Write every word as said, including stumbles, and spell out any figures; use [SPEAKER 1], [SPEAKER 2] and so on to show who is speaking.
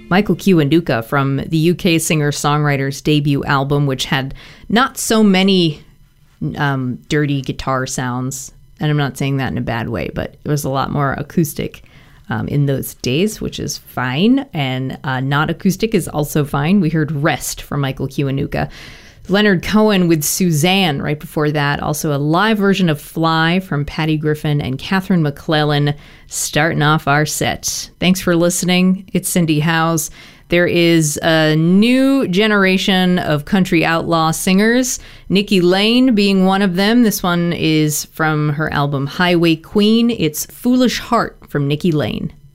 [SPEAKER 1] Michael Kiwanuka from the U K singer-songwriter's debut album, which had not so many um, dirty guitar sounds. And I'm not saying that in a bad way, but it was a lot more acoustic um, in those days, which is fine. And uh, not acoustic is also fine. We heard Rest from Michael Kiwanuka. Leonard Cohen with Suzanne right before that. Also a live version of Fly from Patty Griffin and Catherine McClellan starting off our set. Thanks for listening. It's Cindy Howes. There is a new generation of country outlaw singers, Nikki Lane being one of them. This one is from her album Highway Queen. It's Foolish Heart from Nikki Lane.